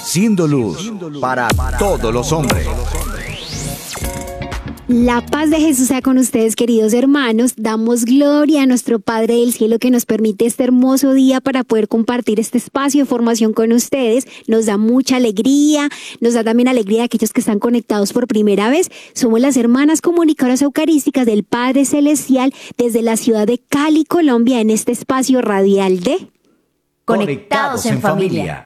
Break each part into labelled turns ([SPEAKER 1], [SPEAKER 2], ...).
[SPEAKER 1] siendo luz para todos los hombres.
[SPEAKER 2] La paz de Jesús sea con ustedes, queridos hermanos. Damos gloria a nuestro Padre del Cielo que nos permite este hermoso día para poder compartir este espacio de formación con ustedes. Nos da mucha alegría, nos da también alegría a aquellos que están conectados por primera vez. Somos las hermanas comunicadoras eucarísticas del Padre Celestial desde la ciudad de Cali, Colombia, en este espacio radial de
[SPEAKER 1] Conectados en familia.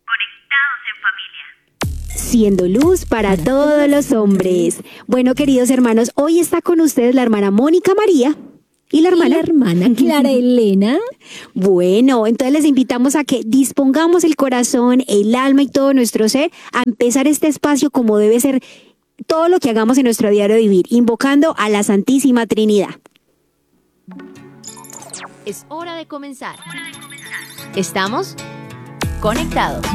[SPEAKER 2] Siendo luz para todos los hombres. Bueno, queridos hermanos, hoy está con ustedes la hermana Mónica María y la hermana
[SPEAKER 3] Clara Elena.
[SPEAKER 2] Bueno, entonces les invitamos a que dispongamos el corazón, el alma y todo nuestro ser a empezar este espacio como debe ser todo lo que hagamos en nuestro diario vivir, invocando a la Santísima Trinidad.
[SPEAKER 4] Es hora de comenzar. Estamos conectados.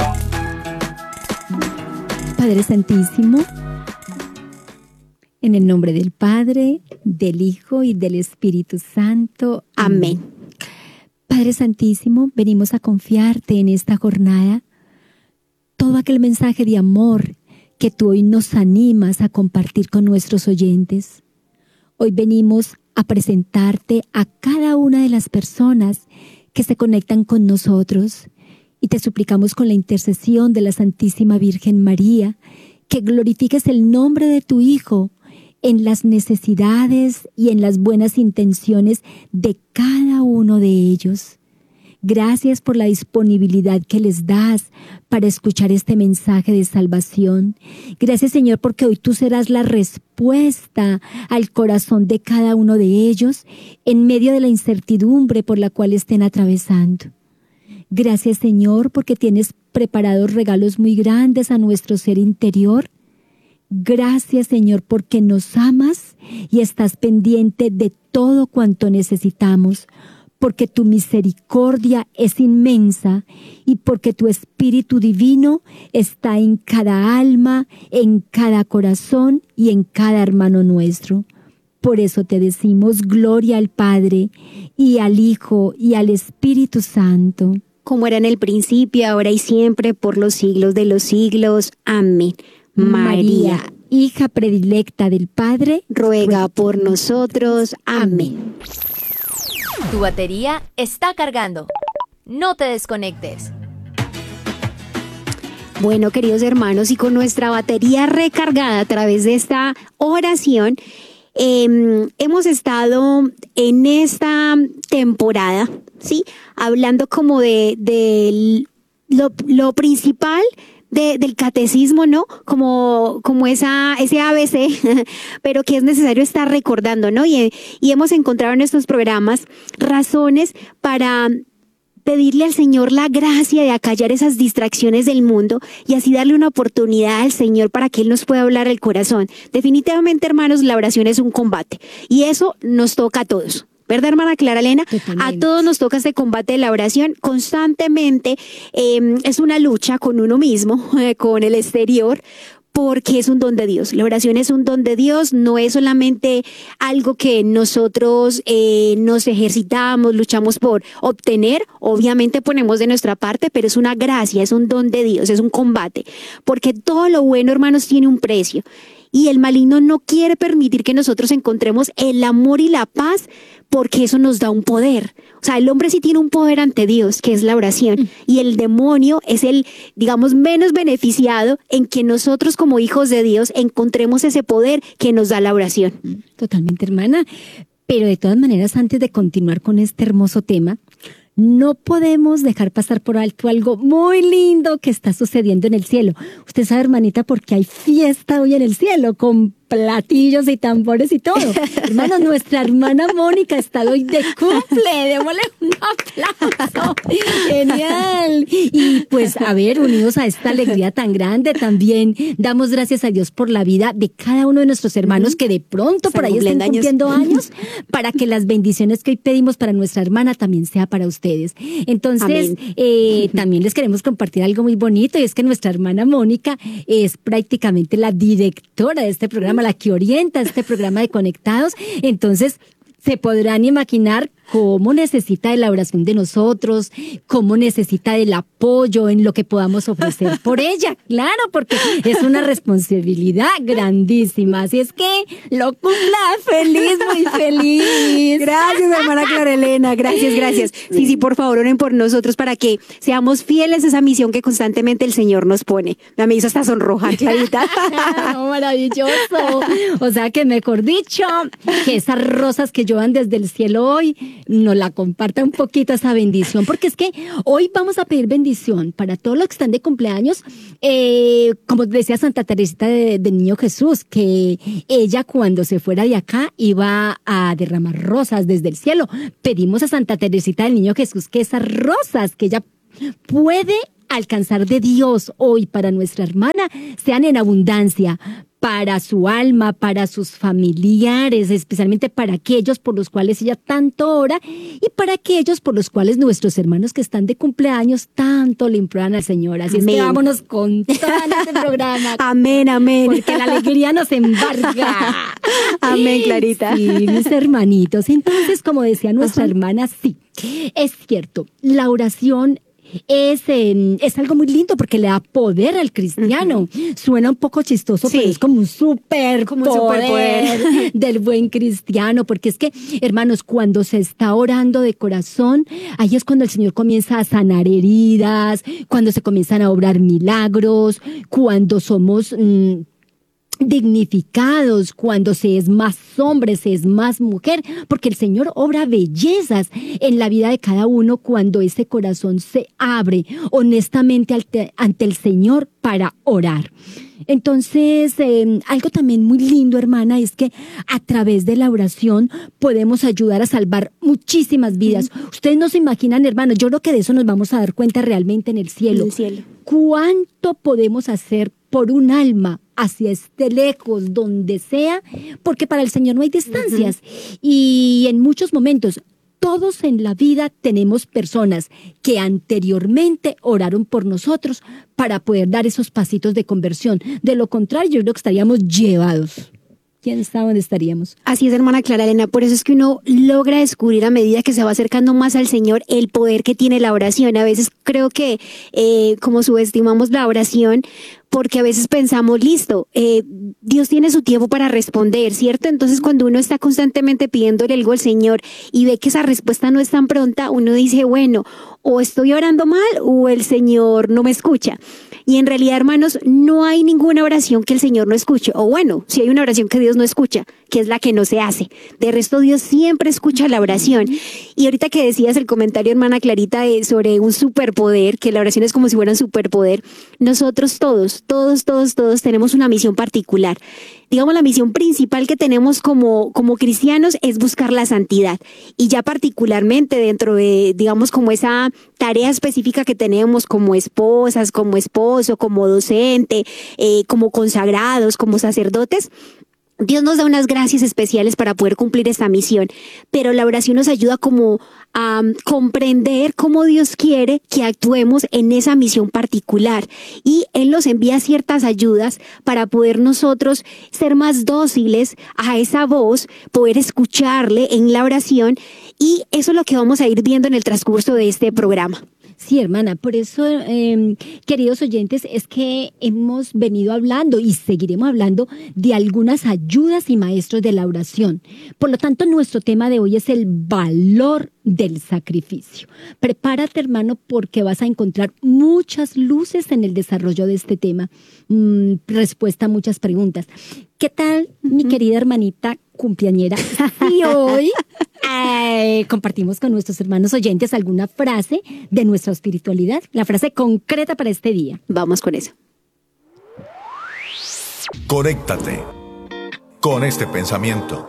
[SPEAKER 3] Padre Santísimo, en el nombre del Padre, del Hijo y del Espíritu Santo.
[SPEAKER 2] Amén.
[SPEAKER 3] Padre Santísimo, venimos a confiarte en esta jornada todo aquel mensaje de amor que tú hoy nos animas a compartir con nuestros oyentes. Hoy venimos a presentarte a cada una de las personas que se conectan con nosotros. Y te suplicamos con la intercesión de la Santísima Virgen María que glorifiques el nombre de tu Hijo en las necesidades y en las buenas intenciones de cada uno de ellos. Gracias por la disponibilidad que les das para escuchar este mensaje de salvación. Gracias, Señor, porque hoy tú serás la respuesta al corazón de cada uno de ellos en medio de la incertidumbre por la cual estén atravesando. Gracias, Señor, porque tienes preparados regalos muy grandes a nuestro ser interior. Gracias, Señor, porque nos amas y estás pendiente de todo cuanto necesitamos, porque tu misericordia es inmensa y porque tu Espíritu Divino está en cada alma, en cada corazón y en cada hermano nuestro. Por eso te decimos gloria al Padre y al Hijo y al Espíritu Santo.
[SPEAKER 2] Como era en el principio, ahora y siempre, por los siglos de los siglos. Amén.
[SPEAKER 3] María, hija predilecta del Padre,
[SPEAKER 2] ruega por nosotros. Amén.
[SPEAKER 4] Tu batería está cargando. No te desconectes.
[SPEAKER 2] Bueno, queridos hermanos, y con nuestra batería recargada a través de esta oración, hemos estado en esta temporada, ¿sí? Hablando como de lo principal del catecismo, ¿no? Como ese ABC, pero que es necesario estar recordando, ¿no? Y hemos encontrado en estos programas razones para pedirle al Señor la gracia de acallar esas distracciones del mundo y así darle una oportunidad al Señor para que Él nos pueda hablar al corazón. Definitivamente, hermanos, la oración es un combate y eso nos toca a todos. ¿Verdad, hermana Clara Elena?
[SPEAKER 3] Totalmente.
[SPEAKER 2] A todos nos toca este combate de la oración constantemente. Es una lucha con uno mismo, con el exterior, porque es un don de Dios. La oración es un don de Dios, no es solamente algo que nosotros nos ejercitamos, luchamos por obtener. Obviamente ponemos de nuestra parte, pero es una gracia, es un don de Dios, es un combate. Porque todo lo bueno, hermanos, tiene un precio. Y el maligno no quiere permitir que nosotros encontremos el amor y la paz, porque eso nos da un poder. O sea, el hombre sí tiene un poder ante Dios, que es la oración. Y el demonio es el, digamos, menos beneficiado en que nosotros como hijos de Dios encontremos ese poder que nos da la oración.
[SPEAKER 3] Totalmente, hermana. Pero de todas maneras, antes de continuar con este hermoso tema, no podemos dejar pasar por alto algo muy lindo que está sucediendo en el cielo. Usted sabe, hermanita, porque hay fiesta hoy en el cielo, con platillos y tambores y todo. Hermanos, nuestra hermana Mónica está hoy de cumple. Démosle un aplauso. Genial. Y pues, a ver, unidos a esta alegría tan grande, también damos gracias a Dios por la vida de cada uno de nuestros hermanos que de pronto por ahí están cumpliendo años, para que las bendiciones que hoy pedimos para nuestra hermana también sea para ustedes. Entonces, también les queremos compartir algo muy bonito, y es que nuestra hermana Mónica es prácticamente la directora de este programa, la que orienta este programa de Conectados. Entonces, se podrán imaginar cómo necesita de la oración de nosotros, cómo necesita del apoyo en lo que podamos ofrecer por ella. Claro, porque es una responsabilidad grandísima. Así es que lo cumpla feliz, muy feliz.
[SPEAKER 2] Gracias, hermana Clara Elena. Gracias. Sí, por favor, oren por nosotros para que seamos fieles a esa misión que constantemente el Señor nos pone. Me hizo hasta sonrojar, Clarita.
[SPEAKER 3] Oh, maravilloso. O sea que, mejor dicho, que esas rosas que llevan desde el cielo hoy nos la comparta un poquito esa bendición, porque es que hoy vamos a pedir bendición para todos los que están de cumpleaños, como decía Santa Teresita del Niño Jesús, que ella cuando se fuera de acá iba a derramar rosas desde el cielo. Pedimos a Santa Teresita del Niño Jesús que esas rosas que ella puede alcanzar de Dios hoy para nuestra hermana sean en abundancia, para su alma, para sus familiares, especialmente para aquellos por los cuales ella tanto ora y para aquellos por los cuales nuestros hermanos que están de cumpleaños tanto le imploran al Señor. Así es que vámonos con todo este programa.
[SPEAKER 2] Amén.
[SPEAKER 3] Porque la alegría nos embarga.
[SPEAKER 2] Amén, Clarita.
[SPEAKER 3] Sí, mis hermanitos. Entonces, como decía nuestra hermana, sí, es cierto, la oración es algo muy lindo porque le da poder al cristiano. Suena un poco chistoso, pero es como un superpoder del buen cristiano, porque es que, hermanos, cuando se está orando de corazón, ahí es cuando el Señor comienza a sanar heridas, cuando se comienzan a obrar milagros, cuando somos dignificados, cuando se es más hombre, se es más mujer, porque el Señor obra bellezas en la vida de cada uno cuando ese corazón se abre honestamente ante el Señor para orar. Entonces, algo también muy lindo, hermana, es que a través de la oración podemos ayudar a salvar muchísimas vidas. Ustedes no se imaginan, hermanos, yo creo que de eso nos vamos a dar cuenta realmente en el cielo. ¿Cuánto podemos hacer por un alma hacia este lejos, donde sea? Porque para el Señor no hay distancias. Y en muchos momentos, todos en la vida tenemos personas que anteriormente oraron por nosotros para poder dar esos pasitos de conversión. De lo contrario, yo creo que estaríamos llevados. ¿Quién sabe dónde estaríamos?
[SPEAKER 2] Así es, hermana Clara Elena. Por eso es que uno logra descubrir a medida que se va acercando más al Señor el poder que tiene la oración. A veces creo que como subestimamos la oración, porque a veces pensamos, listo, Dios tiene su tiempo para responder, ¿cierto? Entonces cuando uno está constantemente pidiéndole algo al Señor y ve que esa respuesta no es tan pronta, uno dice, bueno, o estoy orando mal o el Señor no me escucha. Y en realidad, hermanos, no hay ninguna oración que el Señor no escuche. O bueno, si hay una oración que Dios no escucha, que es la que no se hace. De resto, Dios siempre escucha la oración. Y ahorita que decías el comentario, hermana Clarita, sobre un superpoder, que la oración es como si fuera un superpoder, nosotros todos tenemos una misión particular. Digamos, la misión principal que tenemos como cristianos es buscar la santidad. Y ya particularmente dentro de, digamos, como esa tarea específica que tenemos como esposas, como esposo, como docente, como consagrados, como sacerdotes, Dios nos da unas gracias especiales para poder cumplir esta misión, pero la oración nos ayuda como a comprender cómo Dios quiere que actuemos en esa misión particular, y Él nos envía ciertas ayudas para poder nosotros ser más dóciles a esa voz, poder escucharle en la oración, y eso es lo que vamos a ir viendo en el transcurso de este programa.
[SPEAKER 3] Sí, hermana, por eso, queridos oyentes, es que hemos venido hablando y seguiremos hablando de algunas ayudas y maestros de la oración. Por lo tanto, nuestro tema de hoy es el valor del sacrificio. Prepárate, hermano, porque vas a encontrar muchas luces en el desarrollo de este tema. Respuesta a muchas preguntas. ¿Qué tal, mi querida hermanita cumpleañera? Y hoy compartimos con nuestros hermanos oyentes alguna frase de nuestra espiritualidad, la frase concreta para este día.
[SPEAKER 2] Vamos con eso.
[SPEAKER 1] Conéctate con este pensamiento.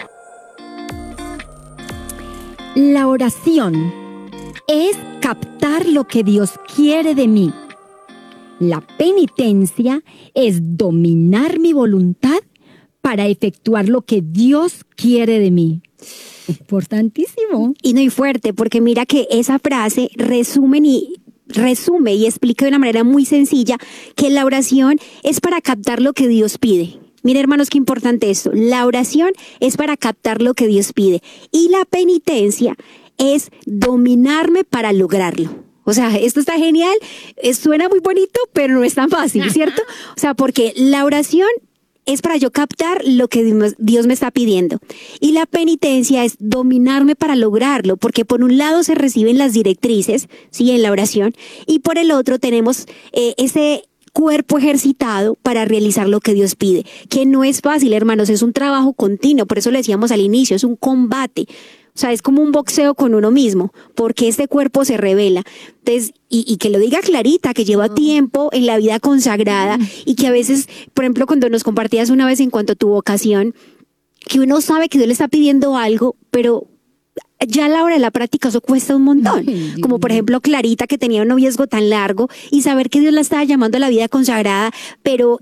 [SPEAKER 3] La oración es captar lo que Dios quiere de mí. La penitencia es dominar mi voluntad para efectuar lo que Dios quiere de mí. Importantísimo.
[SPEAKER 2] Y no hay fuerte, porque mira que esa frase resume y explica de una manera muy sencilla que la oración es para captar lo que Dios pide. Mira, hermanos, qué importante esto. La oración es para captar lo que Dios pide. Y la penitencia es dominarme para lograrlo. O sea, esto está genial, suena muy bonito, pero no es tan fácil, ¿cierto? O sea, porque la oración es para yo captar lo que Dios me está pidiendo. Y la penitencia es dominarme para lograrlo, porque por un lado se reciben las directrices, sí, en la oración, y por el otro tenemos ese cuerpo ejercitado para realizar lo que Dios pide, que no es fácil, hermanos, es un trabajo continuo, por eso lo decíamos al inicio, es un combate. O sea, es como un boxeo con uno mismo, porque este cuerpo se revela. Entonces, y que lo diga Clarita, que lleva tiempo en la vida consagrada y que a veces, por ejemplo, cuando nos compartías una vez en cuanto a tu vocación, que uno sabe que Dios le está pidiendo algo, pero ya a la hora de la práctica eso cuesta un montón. Como por ejemplo Clarita, que tenía un noviazgo tan largo y saber que Dios la estaba llamando a la vida consagrada, pero